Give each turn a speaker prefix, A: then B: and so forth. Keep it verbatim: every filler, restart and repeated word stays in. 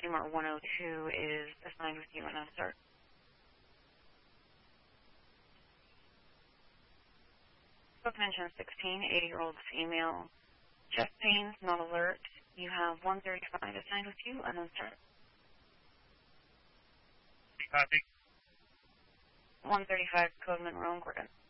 A: Seymour one oh two is assigned with you, and I'll start. Book mention sixteen, eighty-year-old female, chest pains, not alert. You have one thirty-five assigned with you, and then start.
B: Copy.
A: one thirty-five, Code Monroe, Gordon.